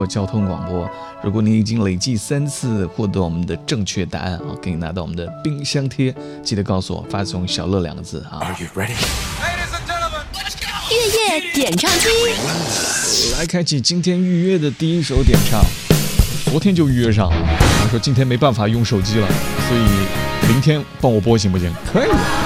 交通广播。如果你已经累计3次获得我们的正确答案可以拿到我们的冰箱贴，记得告诉我，发送小乐2个字。 Are you ready? 月夜点唱机， 来开启今天预约的第一首点唱。昨天就预约上了，他说今天没办法用手机了，所以明天帮我播行不行？可以。